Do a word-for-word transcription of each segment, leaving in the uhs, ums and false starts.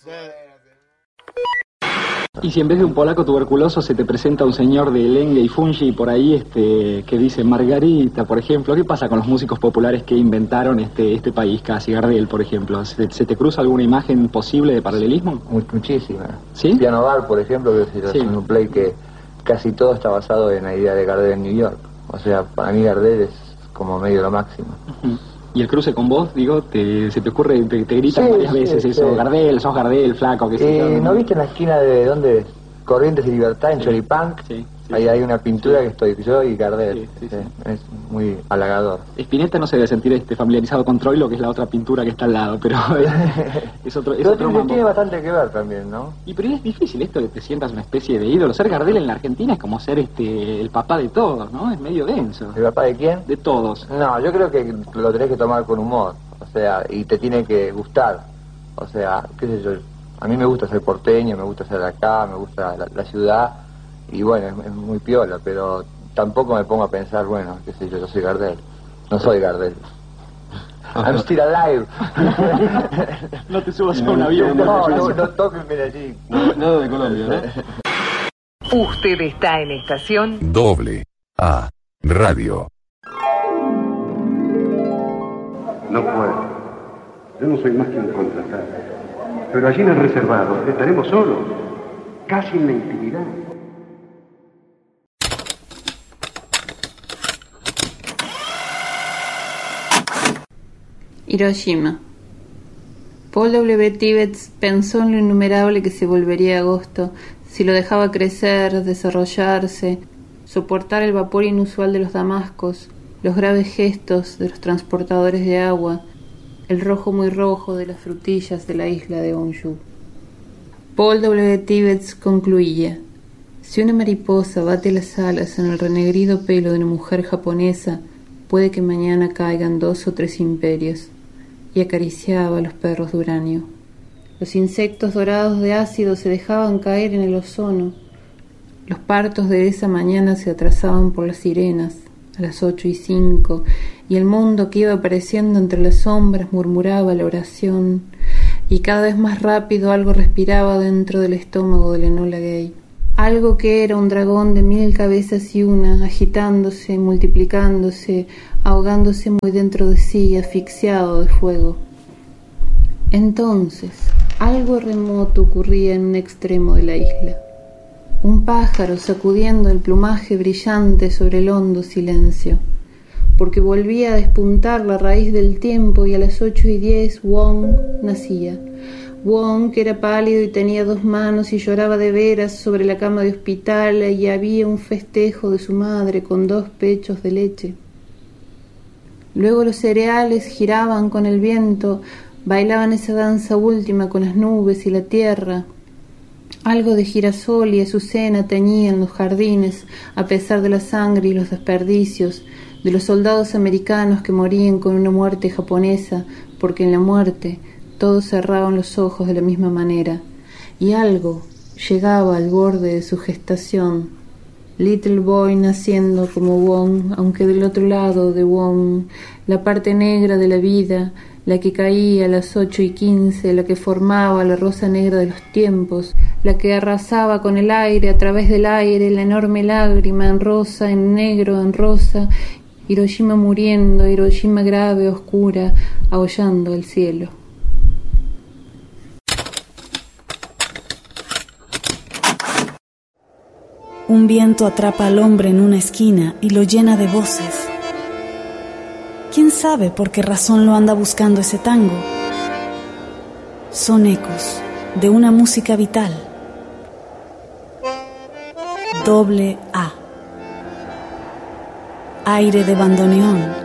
Y si en vez de un polaco tuberculoso se te presenta un señor de lengue y fungi por ahí este, que dice Margarita, por ejemplo, ¿qué pasa con los músicos populares que inventaron este, este país casi? Gardel, por ejemplo, ¿se, se te cruza alguna imagen posible de paralelismo? Muchísima. ¿Sí? Piano Bar, por ejemplo, que es sí. un play que casi todo está basado en la idea de Gardel en New York. O sea, para mí Gardel es como medio lo máximo. Uh-huh. Y el cruce con vos, digo, te, se te ocurre, te, te gritan sí, varias veces sí, eso, sí. Gardel, sos Gardel, flaco, qué sé yo. Eh, ¿No viste en la esquina de dónde? Corrientes y Libertad, en sí. Choripán, sí, sí, ahí sí. hay una pintura sí. que estoy yo y Gardel, sí, sí, sí. es muy halagador. Spinetta no se debe sentir este familiarizado con Troilo, que es la otra pintura que está al lado, pero es, es otro, es pero otro tiene, tiene bastante que ver también, ¿no? Y pero es difícil esto de que te sientas una especie de ídolo. Ser Gardel en la Argentina es como ser este el papá de todos, ¿no? Es medio denso. ¿El papá de quién? De todos. No, yo creo que lo tenés que tomar con humor, o sea, y te tiene que gustar, o sea, qué sé yo. A mí me gusta ser porteño, me gusta ser acá, me gusta la, la ciudad, y bueno, es, es muy piola, pero tampoco me pongo a pensar, bueno, qué sé yo, yo soy Gardel. No soy Gardel. I'm still alive. No te subas a un avión. No, no, no toquen allí. Nada de Colombia, ¿no? Usted está en estación Doble A Radio. No puedo. Yo no soy más que un contratado. Pero allí en el reservado estaremos solos, casi en la intimidad. Hiroshima. Paul W. Tibbets pensó en lo innumerable que se volvería agosto si lo dejaba crecer, desarrollarse, soportar el vapor inusual de los damascos, los graves gestos de los transportadores de agua, el rojo muy rojo de las frutillas de la isla de Honshu. Paul W. Tibbets concluía: si una mariposa bate las alas en el renegrido pelo de una mujer japonesa, puede que mañana caigan dos o tres imperios. Y acariciaba a los perros de uranio. Los insectos dorados de ácido se dejaban caer en el ozono. Los partos de esa mañana se atrasaban por las sirenas, a las ocho y cinco, y el mundo que iba apareciendo entre las sombras murmuraba la oración, y cada vez más rápido algo respiraba dentro del estómago de Enola Gay. Algo que era un dragón de mil cabezas y una, agitándose, multiplicándose, ahogándose muy dentro de sí, asfixiado de fuego. Entonces, algo remoto ocurría en un extremo de la isla. Un pájaro sacudiendo el plumaje brillante sobre el hondo silencio, porque volvía a despuntar la raíz del tiempo y a las ocho y diez Wong nacía. Wong, que era pálido y tenía dos manos y lloraba de veras sobre la cama de hospital, y había un festejo de su madre con dos pechos de leche. Luego los cereales giraban con el viento, bailaban esa danza última con las nubes y la tierra. Algo de girasol y azucena teñían los jardines, a pesar de la sangre y los desperdicios, de los soldados americanos que morían con una muerte japonesa, porque en la muerte todos cerraban los ojos de la misma manera, y algo llegaba al borde de su gestación. Little Boy naciendo como Wong, aunque del otro lado de Wong, la parte negra de la vida, la que caía a las ocho y quince, la que formaba la rosa negra de los tiempos, la que arrasaba con el aire, a través del aire, la enorme lágrima en rosa, en negro, en rosa, Hiroshima muriendo, Hiroshima grave, oscura, aullando el cielo. Un viento atrapa al hombre en una esquina y lo llena de voces. ¿Quién sabe por qué razón lo anda buscando ese tango? Son ecos de una música vital. Doble A. Aire de bandoneón.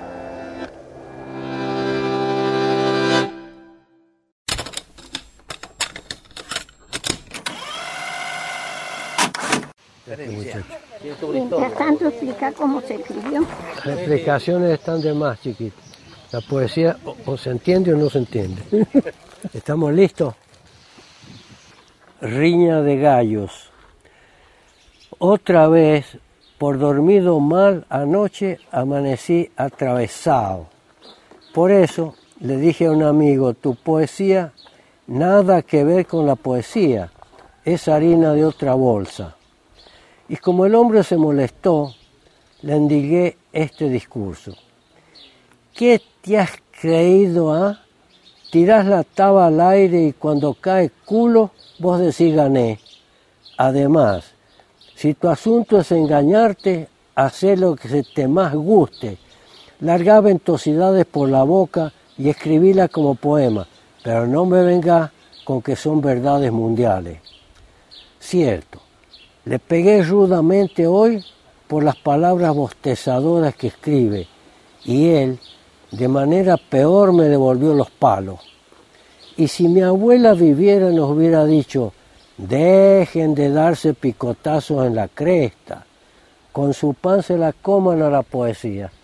Mientras tanto, explica cómo se escribió. Las explicaciones están de más, chiquito. La poesía o, o se entiende o no se entiende. ¿Estamos listos? Riña de gallos. Otra vez, por dormido mal anoche, amanecí atravesado. Por eso le dije a un amigo, tu poesía nada que ver con la poesía, es harina de otra bolsa. Y como el hombre se molestó, le endigué este discurso. ¿Qué te has creído, ah? Tirás la taba al aire y cuando cae culo, vos decís gané. Además, si tu asunto es engañarte, hacé lo que se te más guste. Largá ventosidades por la boca y escribíla como poema, pero no me venga con que son verdades mundiales. Cierto, le pegué rudamente hoy por las palabras bostezadoras que escribe, y él, de manera peor, me devolvió los palos. Y si mi abuela viviera, nos hubiera dicho, dejen de darse picotazos en la cresta, con su pan se la coman a la poesía.